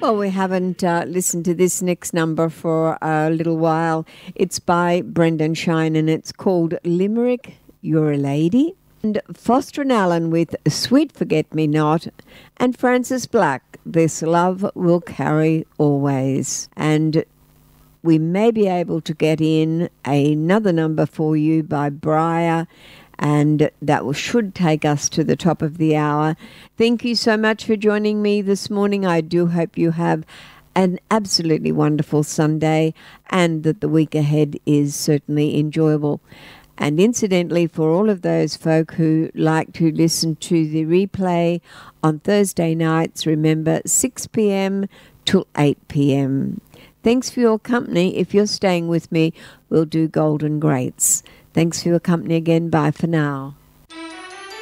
Well, we haven't listened to this next number for a little while. It's by Brendan Shine and it's called Limerick, You're a Lady. And Foster and Allen with Sweet Forget Me Not, and Francis Black, This Love Will Carry Always. And we may be able to get in another number for you by Briar, and that should take us to the top of the hour. Thank you so much for joining me this morning. I do hope you have an absolutely wonderful Sunday and that the week ahead is certainly enjoyable. And incidentally, for all of those folk who like to listen to the replay on Thursday nights, remember 6 p.m. till 8 p.m. Thanks for your company. If you're staying with me, we'll do Golden Greats. Thanks for your company again. Bye for now.